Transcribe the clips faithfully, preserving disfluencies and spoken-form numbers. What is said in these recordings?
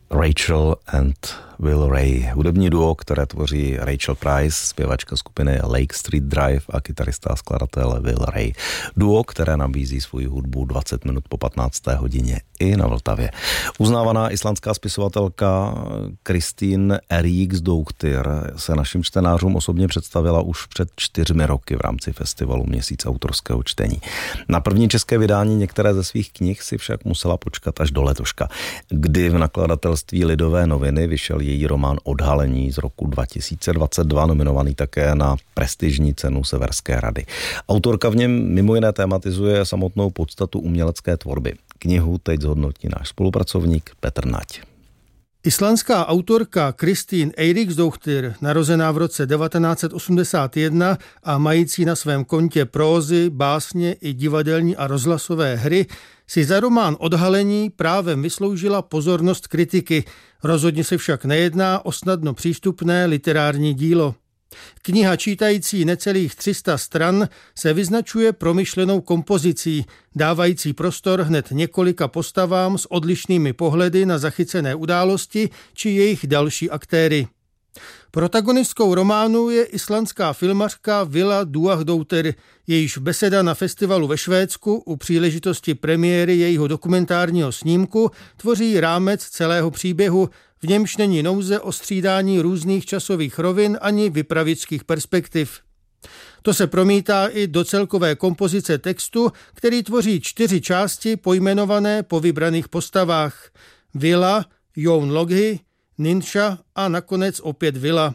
Rachel and Will Ray. Hudební duo, které tvoří Rachel Price, zpěvačka skupiny Lake Street Drive a kytarista a skladatel Will Ray. Duo, které nabízí svou hudbu dvacet minut po patnácté hodině i na Vltavě. Uznávaná islandská spisovatelka Kristín Eiríksdóttir se našim čtenářům osobně představila už před čtyřmi roky v rámci festivalu Měsíc autorského čtení. Na první české vydání některé ze svých knih si však musela počkat až do letoška, kdy v nakladatelství Lidové noviny vyšel její román Odhalení z roku dva tisíce dvacet dva, nominovaný také na prestižní cenu Severské rady. Autorka v něm mimo jiné tematizuje samotnou podstatu umělecké tvorby. Knihu teď zhodnotí náš spolupracovník Petr Nať. Islandská autorka Kristín Eiríksdóttir, narozená v roce devatenáct set osmdesát jedna a mající na svém kontě prózy, básně i divadelní a rozhlasové hry, si za román Odhalení právem vysloužila pozornost kritiky. Rozhodně se však nejedná o snadno přístupné literární dílo. Kniha čítající necelých tři sta stran se vyznačuje promyšlenou kompozicí, dávající prostor hned několika postavám s odlišnými pohledy na zachycené události či jejich další aktéry. Protagonistkou románu je islandská filmařka Vila Duagdóttir, jejíž beseda na festivalu ve Švédsku u příležitosti premiéry jejího dokumentárního snímku tvoří rámec celého příběhu, v němž není nouze o střídání různých časových rovin ani vypravěčských perspektiv. To se promítá i do celkové kompozice textu, který tvoří čtyři části pojmenované po vybraných postavách. Vila, Jón Logi, Ninša a nakonec opět Vila.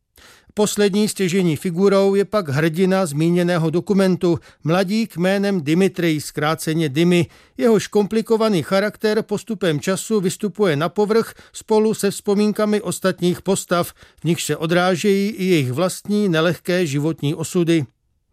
Poslední stěžejní figurou je pak hrdina zmíněného dokumentu, mladík jménem Dimitri, zkráceně Dimi. Jehož komplikovaný charakter postupem času vystupuje na povrch spolu se vzpomínkami ostatních postav, v nichž se odrážejí i jejich vlastní nelehké životní osudy.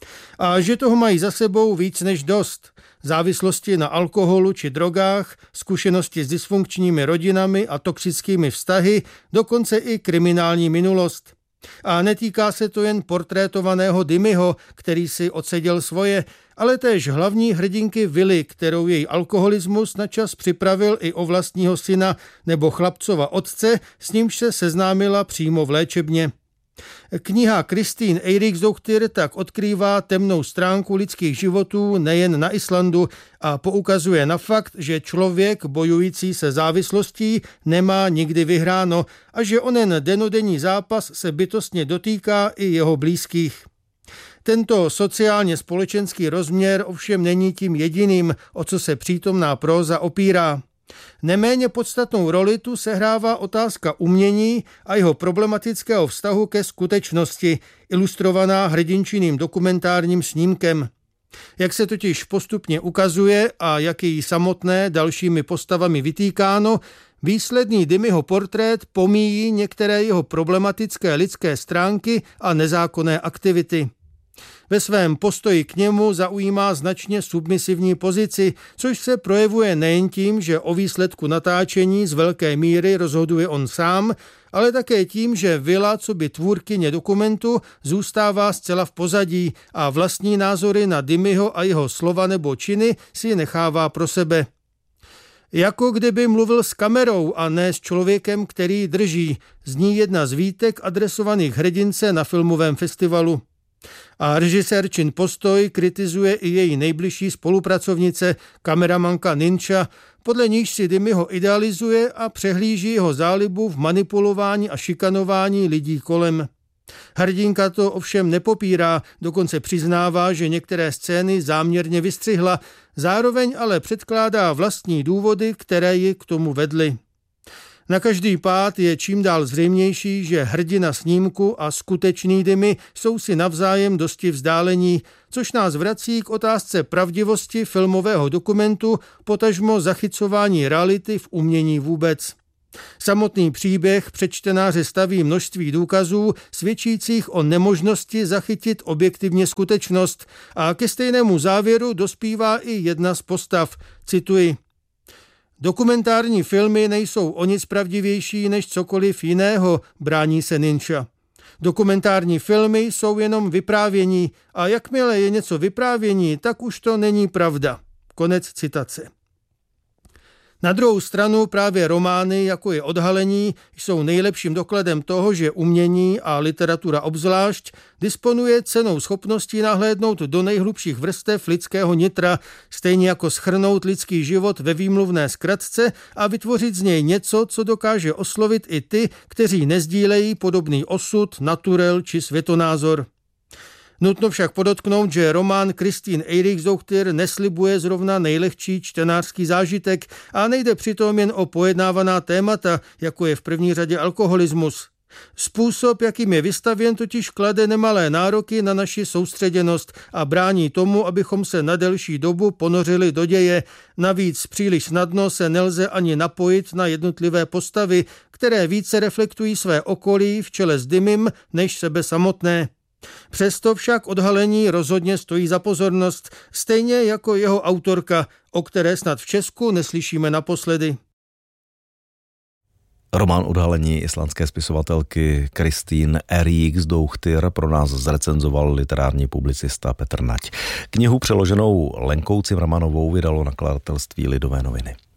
A že toho mají za sebou víc než dost. Závislosti na alkoholu či drogách, zkušenosti s dysfunkčními rodinami a toxickými vztahy, dokonce i kriminální minulost. A netýká se to jen portrétovaného Dimiho, který si odseděl svoje, ale též hlavní hrdinky Vily, kterou její alkoholismus načas připravil i o vlastního syna nebo chlapcova otce, s nímž se seznámila přímo v léčebně. Kniha Kristín Eiríksdóttir tak odkrývá temnou stránku lidských životů nejen na Islandu a poukazuje na fakt, že člověk bojující se závislostí nemá nikdy vyhráno a že onen dennodenní zápas se bytostně dotýká i jeho blízkých. Tento sociálně společenský rozměr ovšem není tím jediným, o co se přítomná próza opírá. Neméně podstatnou roli tu sehrává otázka umění a jeho problematického vztahu ke skutečnosti, ilustrovaná hrdinčiným dokumentárním snímkem. Jak se totiž postupně ukazuje a jak je jí samotné dalšími postavami vytýkáno, výsledný Dimiho portrét pomíjí některé jeho problematické lidské stránky a nezákonné aktivity. Ve svém postoji k němu zaujímá značně submisivní pozici, což se projevuje nejen tím, že o výsledku natáčení z velké míry rozhoduje on sám, ale také tím, že Vila, coby tvůrkyně dokumentu, zůstává zcela v pozadí a vlastní názory na Dimiho a jeho slova nebo činy si nechává pro sebe. Jako kdyby mluvil s kamerou a ne s člověkem, který drží, zní jedna z výtek adresovaných hrdince na filmovém festivalu. A režisér Čin Postoj kritizuje i její nejbližší spolupracovnice, kameramanka Ninša, podle níž si Dimiho idealizuje a přehlíží jeho zálibu v manipulování a šikanování lidí kolem. Hrdinka to ovšem nepopírá, dokonce přiznává, že některé scény záměrně vystřihla, zároveň ale předkládá vlastní důvody, které ji k tomu vedly. Na každý pád je čím dál zřejmější, že hrdina snímku a skutečný Dimi jsou si navzájem dosti vzdálení, což nás vrací k otázce pravdivosti filmového dokumentu, potažmo zachycování reality v umění vůbec. Samotný příběh před čtenáře staví množství důkazů svědčících o nemožnosti zachytit objektivně skutečnost a ke stejnému závěru dospívá i jedna z postav, cituji: Dokumentární filmy nejsou o nic pravdivější než cokoliv jiného, brání se Ninša. Dokumentární filmy jsou jenom vyprávění a jakmile je něco vyprávění, tak už to není pravda. Konec citace. Na druhou stranu právě romány, jako je Odhalení, jsou nejlepším dokladem toho, že umění a literatura obzvlášť disponuje cennou schopností nahlédnout do nejhlubších vrstev lidského nitra, stejně jako shrnout lidský život ve výmluvné zkratce a vytvořit z něj něco, co dokáže oslovit i ty, kteří nezdílejí podobný osud, naturel či světonázor. Nutno však podotknout, že román Kristín Eiriksdottir neslibuje zrovna nejlehčí čtenářský zážitek a nejde přitom jen o pojednávaná témata, jako je v první řadě alkoholismus. Způsob, jakým je vystavěn, totiž klade nemalé nároky na naši soustředěnost a brání tomu, abychom se na delší dobu ponořili do děje. Navíc příliš snadno se nelze ani napojit na jednotlivé postavy, které více reflektují své okolí v čele s Dimim než sebe samotné. Přesto však Odhalení rozhodně stojí za pozornost, stejně jako jeho autorka, o které snad v Česku neslyšíme naposledy. Román Odhalení islandské spisovatelky Kristín Eiriksdottir pro nás zrecenzoval literární publicista Petr Nať. Knihu přeloženou Lenkou Cimrmanovou vydalo nakladatelství Lidové noviny.